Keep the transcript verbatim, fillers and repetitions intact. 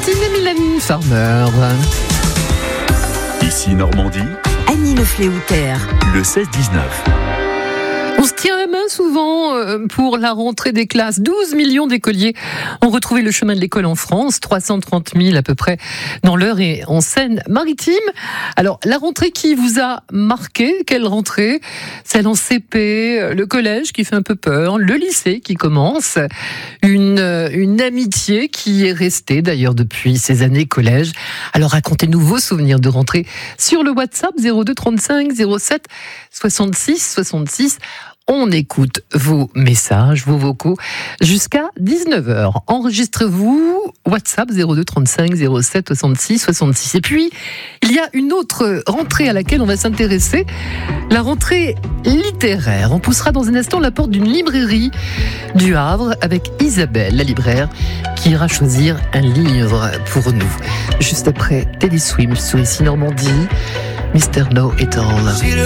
Martine et Mylène Farmer. Ici Normandie, Annie Le Fléoutère. le seize dix-neuf. On se tient la main souvent pour la rentrée des classes. douze millions d'écoliers ont retrouvé le chemin de l'école en France, trois cent trente mille à peu près dans l'Eure et en Seine-Maritime. Alors, la rentrée qui vous a marqué, quelle rentrée? Celle en C P, le collège qui fait un peu peur, le lycée qui commence, une, une amitié qui est restée d'ailleurs depuis ces années collège. Alors, racontez-nous vos souvenirs de rentrée sur le WhatsApp zéro deux trente-cinq zéro sept soixante-six soixante-six. On écoute vos messages, vos vocaux jusqu'à dix-neuf heures. Enregistrez-vous WhatsApp zéro deux trente-cinq zéro sept soixante-six soixante-six. Et puis, il y a une autre rentrée à laquelle on va s'intéresser, la rentrée littéraire. On poussera dans un instant la porte d'une librairie du Havre avec Isabelle, la libraire, qui ira choisir un livre pour nous. Juste après Teddy Swims sur Ici Normandie, mister Know It All.